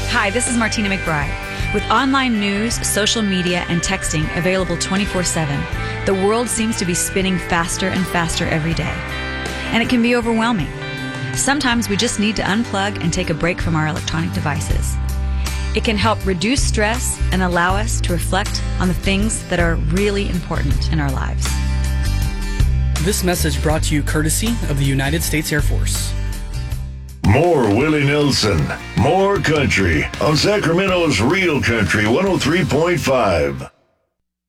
Hi, this is Martina McBride. With online news, social media, and texting available 24/7, the world seems to be spinning faster and faster every day. And it can be overwhelming. Sometimes we just need to unplug and take a break from our electronic devices. It can help reduce stress and allow us to reflect on the things that are really important in our lives. This message brought to you courtesy of the United States Air Force. More Willie Nelson, more country on Sacramento's Real Country 103.5.